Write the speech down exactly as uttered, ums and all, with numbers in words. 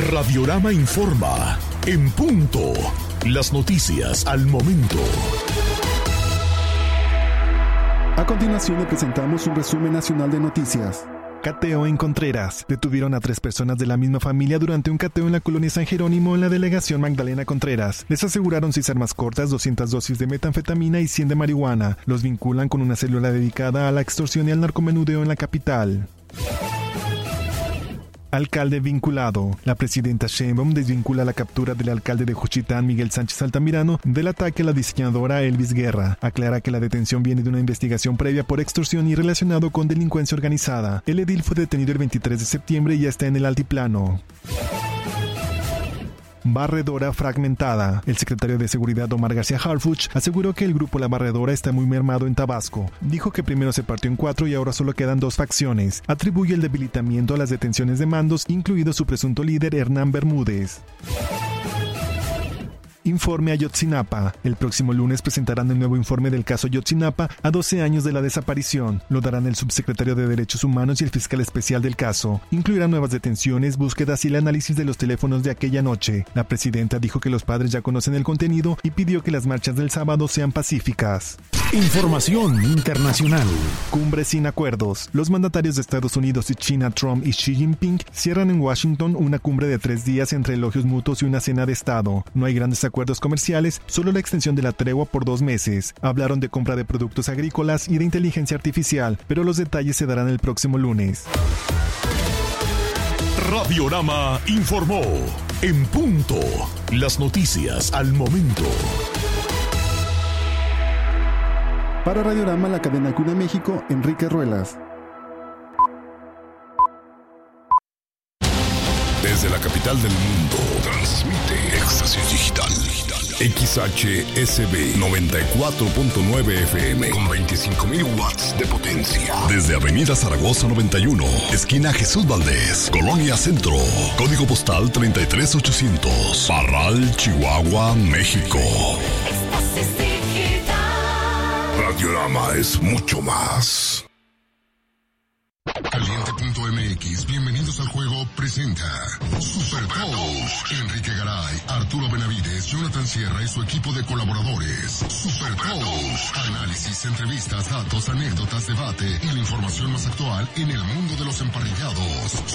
Radiorama informa, en punto, las noticias al momento. A continuación le presentamos un resumen nacional de noticias. Cateo en Contreras. Detuvieron a tres personas de la misma familia durante un cateo en la colonia San Jerónimo en la delegación Magdalena Contreras. Les aseguraron seis armas cortas, doscientas dosis de metanfetamina y cien de marihuana. Los vinculan con una célula dedicada a la extorsión y al narcomenudeo en la capital. Alcalde vinculado. La presidenta Sheinbaum desvincula la captura del alcalde de Juchitán, Miguel Sánchez Altamirano, del ataque a la diseñadora Elvis Guerra. Aclara que la detención viene de una investigación previa por extorsión y relacionado con delincuencia organizada. El edil fue detenido el veintitrés de septiembre y ya está en el altiplano. Barredora fragmentada. El secretario de Seguridad Omar García Harfuch aseguró que el grupo La Barredora está muy mermado en Tabasco. Dijo que primero se partió en cuatro y ahora solo quedan dos facciones. Atribuye el debilitamiento a las detenciones de mandos, incluido su presunto líder Hernán Bermúdez. Informe Ayotzinapa. El próximo lunes presentarán el nuevo informe del caso Ayotzinapa a doce años de la desaparición. Lo darán el subsecretario de Derechos Humanos y el fiscal especial del caso. Incluirán nuevas detenciones, búsquedas y el análisis de los teléfonos de aquella noche. La presidenta dijo que los padres ya conocen el contenido y pidió que las marchas del sábado sean pacíficas. Información internacional. Cumbre sin acuerdos. Los mandatarios de Estados Unidos y China, Trump y Xi Jinping, cierran en Washington una cumbre de tres días entre elogios mutuos y una cena de Estado. No hay grandes acuerdos comerciales, solo la extensión de la tregua por dos meses. Hablaron de compra de productos agrícolas y de inteligencia artificial, pero los detalles se darán el próximo lunes. Radiorama informó, en punto, las noticias al momento. Para Radiorama, la cadena Cuna México, Enrique Ruelas. Desde la capital del mundo, transmite Éxtasis Digital. X H S B noventa y cuatro punto nueve F M con veinticinco mil watts de potencia. Desde Avenida Zaragoza noventa y uno, esquina Jesús Valdés, Colonia Centro. Código postal treinta y tres ochocientos. Parral, Chihuahua, México. Radiorama es mucho más. Caliente punto M X, bienvenidos al juego, presenta Super Coach. Enrique Garay, Arturo Benavides, Jonathan Sierra y su equipo de colaboradores. Super Coach. Análisis, entrevistas, datos, anécdotas, debate y la información más actual en el mundo de los emparrillados.